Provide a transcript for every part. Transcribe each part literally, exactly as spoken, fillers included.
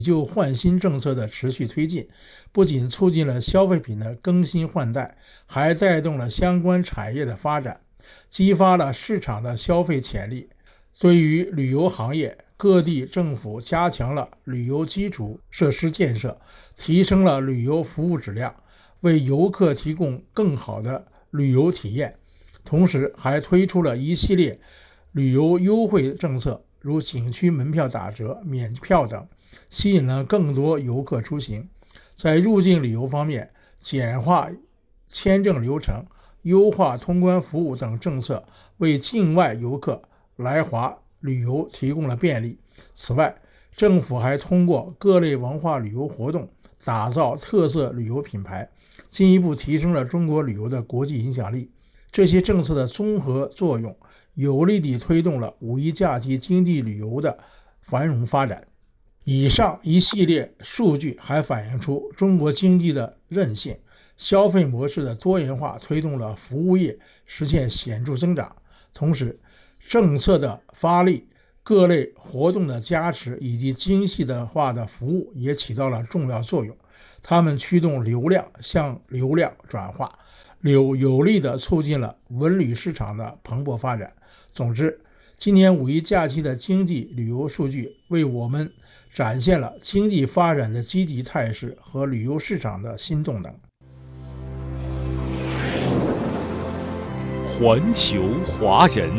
旧换新政策的持续推进，不仅促进了消费品的更新换代，还带动了相关产业的发展，激发了市场的消费潜力。对于旅游行业，各地政府加强了旅游基础设施建设，提升了旅游服务质量，为游客提供更好的旅游体验，同时还推出了一系列旅游优惠政策，如景区门票打折、免票等，吸引了更多游客出行。在入境旅游方面，简化签证流程、优化通关服务等政策，为境外游客来华旅游提供了便利。此外，政府还通过各类文化旅游活动，打造特色旅游品牌，进一步提升了中国旅游的国际影响力。这些政策的综合作用，有力地推动了五一假期经济旅游的繁荣发展。以上一系列数据还反映出中国经济的韧性，消费模式的多元化推动了服务业实现显著增长。同时，政策的发力、各类活动的加持以及精细化的服务也起到了重要作用，它们驱动流量向流量转化，有有力地促进了文旅市场的蓬勃发展。总之，今年五一假期的经济旅游数据为我们展现了经济发展的积极态势和旅游市场的新动能。 环球华人，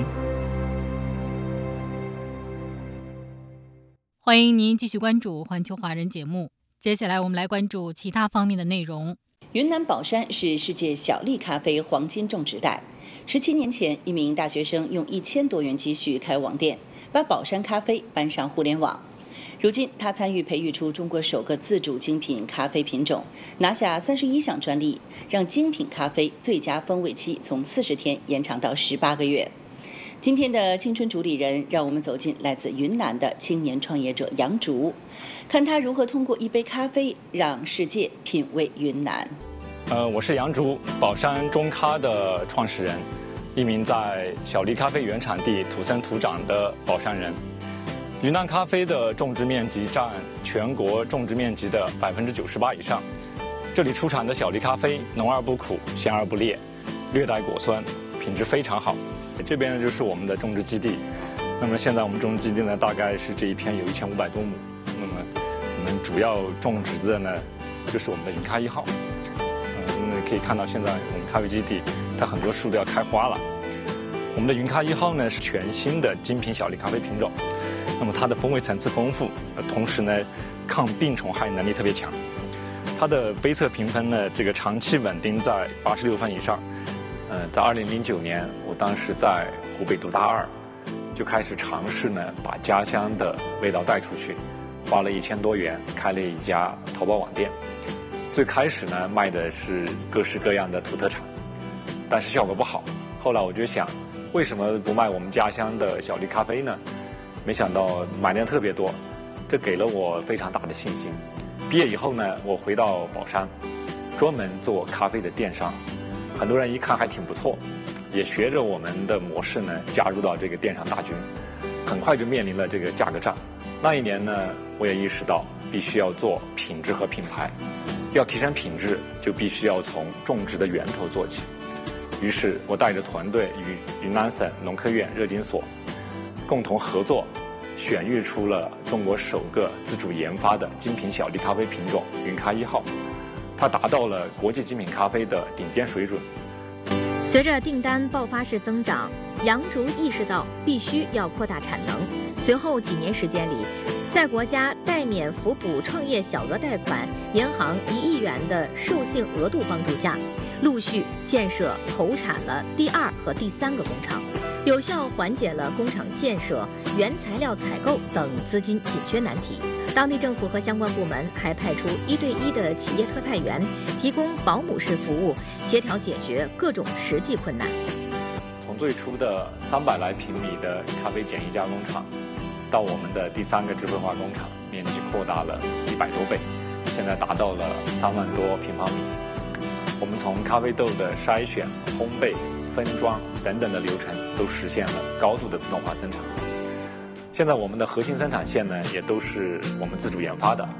欢迎您继续关注环球华人节目。接下来我们来关注其他方面的内容。 云南保山是世界小粒咖啡黄金种植带。十七年前，一名大学生用一千多元积蓄开网店，把保山咖啡搬上互联网。如今，他参与培育出中国首个自主精品咖啡品种，拿下三十一项专利，让精品咖啡最佳风味期从四十天延长到十八个月。今天的青春主理人，让我们走进来自云南的青年创业者杨竹，看他如何通过一杯咖啡让世界品味云南。 呃，我是杨竹，保山中咖的创始人，一名在小粒咖啡原产地土生土长的保山人。云南咖啡的种植面积占全国种植面积的百分之九十八以上。这里出产的小粒咖啡浓而不苦，咸而不烈，略带果酸，品质非常好。这边呢就是我们的种植基地。那么现在我们种植基地呢，大概是这一片有一千五百多亩。那么我们主要种植的呢，就是我们的云咖一号。嗯，可以看到现在我们咖啡基地，它很多树都要开花了。我们的云咖一号呢是全新的精品小粒咖啡品种。那么它的风味层次丰富，同时呢，抗病虫害能力特别强。它的杯测评分呢，这个长期稳定在八十六分以上。呃，在二零零九年，我当时在湖北读大二，就开始尝试呢，把家乡的味道带出去，花了一千多元开了一家淘宝网店。最开始呢，卖的是各式各样的土特产，但是效果不好。后来我就想，为什么不卖我们家乡的小粒咖啡呢？没想到买的人特别多，这给了我非常大的信心。毕业以后呢，我回到保山，专门做咖啡的电商。很多人一看还挺不错，也学着我们的模式呢，加入到这个电商大军。很快就面临了这个价格战。那一年呢，我也意识到必须要做品质和品牌。要提升品质，就必须要从种植的源头做起。于是我带着团队与云南省农科院热经所共同合作，选育出了中国首个自主研发的精品小粒咖啡品种云咖一号，它达到了国际精品咖啡的顶尖水准。 随着订单爆发式增长，杨竹意识到必须要扩大产能。随后几年时间里，在国家代免扶补创业小额贷款、银行一亿元的授信额度帮助下，陆续建设投产了第二和第三个工厂，有效缓解了工厂建设、原材料采购等资金紧缺难题。当地政府和相关部门还派出一对一的企业特派员，提供保姆式服务，协调解决各种实际困难。 从最初的三百来平米的咖啡简易加工厂，到我们的第三个智慧化工厂，面积扩大了一百多倍，现在达到了三万多平方米。我们从咖啡豆的筛选、烘焙、分装等等的流程都实现了高度的自动化生产。现在我们的核心生产线呢，也都是我们自主研发的，